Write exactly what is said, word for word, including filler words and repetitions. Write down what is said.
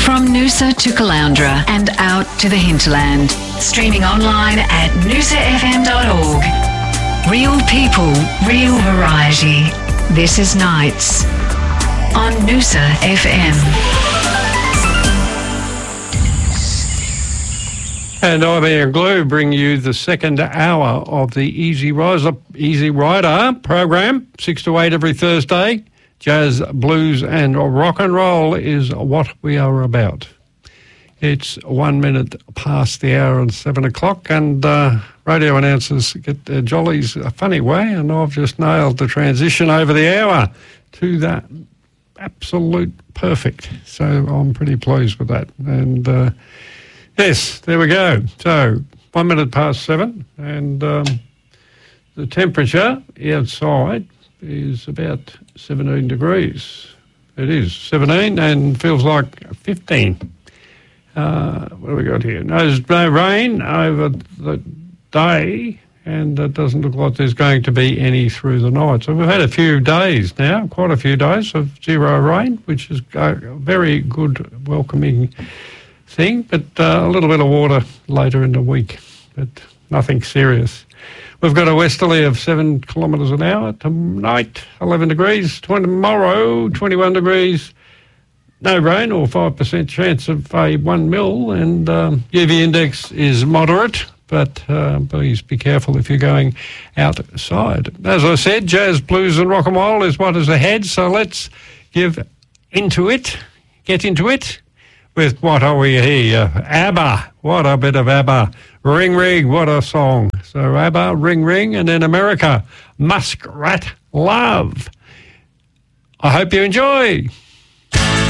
From Noosa to Caloundra and out to the hinterland. Streaming online at noosa f m dot org. Real people, real variety. This is Nights on Noosa F M. And I'm Ian Glue, bring you the second hour of the Easy Riser, Easy Rider program, six to eight every Thursday. Jazz, blues and rock and roll is what we are about. It's one minute past the hour and seven o'clock, and uh, radio announcers get their jollies a funny way, and I've just nailed the transition over the hour to that absolute perfect. So I'm pretty pleased with that. And uh, yes, there we go. So one minute past seven, and um, the temperature outside is about seventeen degrees. It is seventeen and feels like fifteen. Uh, what have we got here? No, there's no rain over the day, and it doesn't look like there's going to be any through the night. So we've had a few days now, quite a few days of zero rain, which is a very good, welcoming thing, but uh, a little bit of water later in the week, but nothing serious. We've got a westerly of seven kilometres an hour. Tonight, eleven degrees. Tomorrow, twenty-one degrees. No rain or five percent chance of a one mil. And um, U V index is moderate, but uh, please be careful if you're going outside. As I said, jazz, blues and rock and roll is what is ahead. So let's give into it, get into it. With what are we here? ABBA. What a bit of ABBA. Ring Ring, what a song. So ABBA, Ring Ring, and then America, Muskrat Love. I hope you enjoy.